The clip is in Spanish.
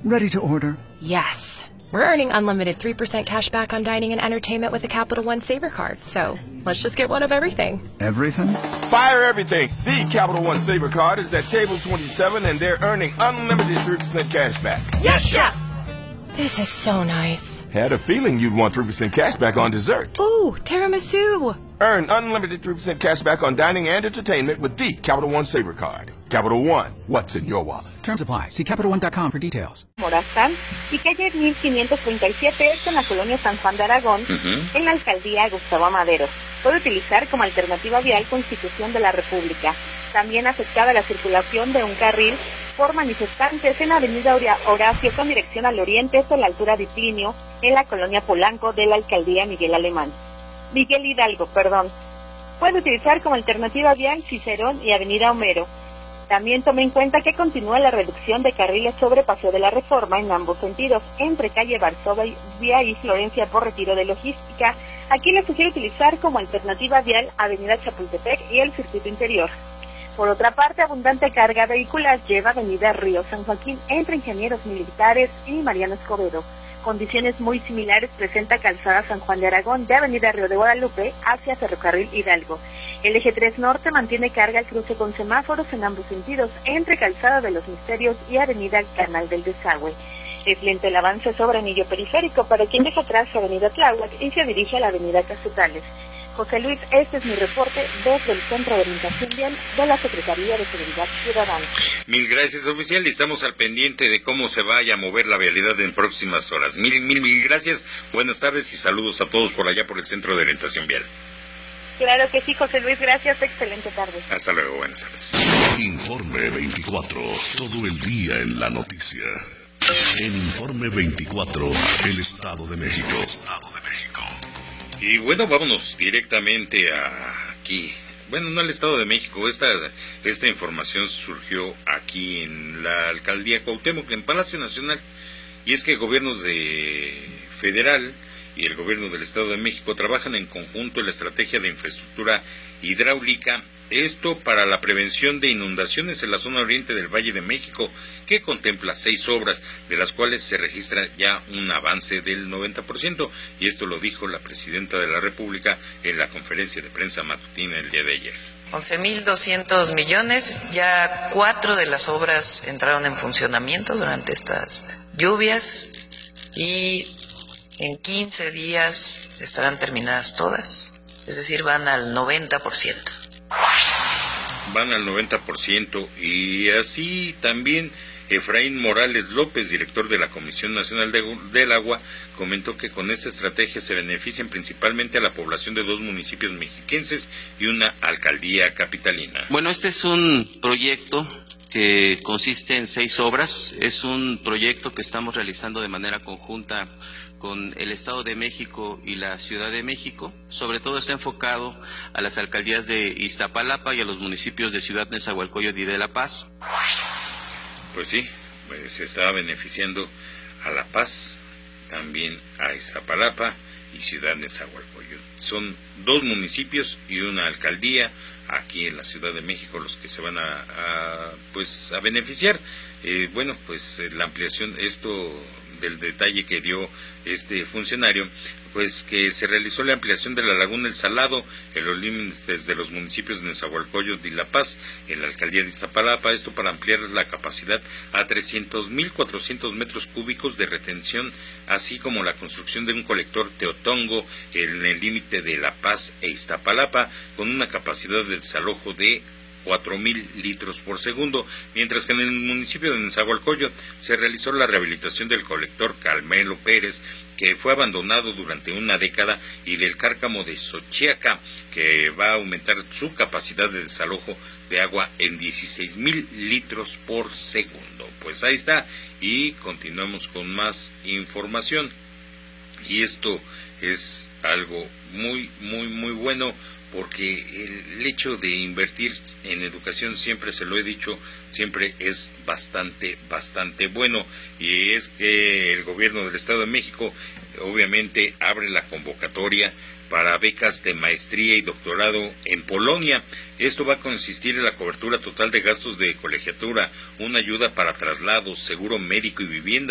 Ready to order. Yes. We're earning unlimited 3% cash back on dining and entertainment with a Capital One Saver card, so let's just get one of everything. Everything? Fire everything! The Capital One Saver card is at table 27 and they're earning unlimited 3% cash back. Yes, Chef! This is so nice. Had a feeling you'd want 3% cash back on dessert. Ooh, tiramisu! Earn unlimited 3% cash back on dining and entertainment with the Capital One Saver card. Capital One, what's in your wallet? Terms apply. See CapitalOne.com for details. Morazán y calle 1537 en la colonia San Juan de Aragón, en la alcaldía Gustavo Amadero. Puede utilizar como alternativa vial Constitución de la República. También afectada la circulación de un carril por manifestantes en la avenida Horacio con dirección al oriente hasta la altura de Plinio, en la colonia Polanco de la alcaldía Miguel Hidalgo. Puede utilizar como alternativa vial Cicerón y avenida Homero. También tome en cuenta que continúa la reducción de carriles sobre Paseo de la Reforma en ambos sentidos, entre calle Varsovia y Florencia por retiro de logística. Aquí le sugiero utilizar como alternativa vial avenida Chapultepec y el circuito interior. Por otra parte, abundante carga vehicular lleva avenida Río San Joaquín entre Ingenieros Militares y Mariano Escobedo. Condiciones muy similares presenta calzada San Juan de Aragón de avenida Río de Guadalupe hacia Ferrocarril Hidalgo. El eje 3 Norte mantiene carga al cruce con semáforos en ambos sentidos entre calzada de los Misterios y avenida Canal del Desagüe. Es lento el avance sobre anillo periférico para quien deja atrás avenida Tláhuac y se dirige a la avenida Cazutales. José Luis, este es mi reporte desde el Centro de Orientación Vial de la Secretaría de Seguridad Ciudadana. Mil gracias, oficial, y estamos al pendiente de cómo se vaya a mover la vialidad en próximas horas. Mil gracias, buenas tardes y saludos a todos por allá por el Centro de Orientación Vial. Claro que sí, José Luis, gracias, excelente tarde. Hasta luego, buenas tardes. Informe 24, todo el día en la noticia. En Informe 24, el Estado de México. Y bueno, vámonos directamente aquí. Bueno, no al Estado de México. Esta información surgió aquí en la Alcaldía Cuauhtémoc, en Palacio Nacional. Y es que gobiernos federal y el gobierno del Estado de México trabajan en conjunto en la estrategia de infraestructura hidráulica. Esto para la prevención de inundaciones en la zona oriente del Valle de México, que contempla 6 obras, de las cuales se registra ya un avance del 90%, y esto lo dijo la presidenta de la República en la conferencia de prensa matutina el día de ayer. 11.200 millones, ya 4 de las obras entraron en funcionamiento durante estas lluvias, y en 15 días estarán terminadas todas, es decir, van al 90%. Van al 90%, y así también Efraín Morales López, director de la Comisión Nacional del Agua, comentó que con esta estrategia se benefician principalmente a la población de 2 municipios mexiquenses y una alcaldía capitalina. Bueno, este es un proyecto que consiste en 6 obras, es un proyecto que estamos realizando de manera conjunta con el Estado de México y la Ciudad de México. Sobre todo está enfocado a las alcaldías de Iztapalapa y a los municipios de Ciudad Nezahualcóyotl y de La Paz. Pues sí, pues se está beneficiando a La Paz, también a Iztapalapa y Ciudad Nezahualcóyotl. Son 2 municipios y una alcaldía aquí en la Ciudad de México los que se van a beneficiar. La ampliación, del detalle que dio este funcionario, pues que se realizó la ampliación de la Laguna El Salado en los límites de los municipios de Nezahualcóyotl y La Paz en la alcaldía de Iztapalapa, esto para ampliar la capacidad a 300.400 metros cúbicos de retención, así como la construcción de un colector Teotongo en el límite de La Paz e Iztapalapa con una capacidad de desalojo de 4,000 litros por segundo, mientras que en el municipio de Nezahualcóyotl se realizó la rehabilitación del colector Carmelo Pérez, que fue abandonado durante una década, y del cárcamo de Xochiaca, que va a aumentar su capacidad de desalojo de agua en 16,000 litros por segundo. Pues ahí está, y continuamos con más información. Y esto es algo muy bueno, porque el hecho de invertir en educación, siempre se lo he dicho, siempre es bastante bueno, y es que el gobierno del Estado de México obviamente abre la convocatoria para becas de maestría y doctorado en Polonia. Esto va a consistir en la cobertura total de gastos de colegiatura, una ayuda para traslados, seguro médico y vivienda,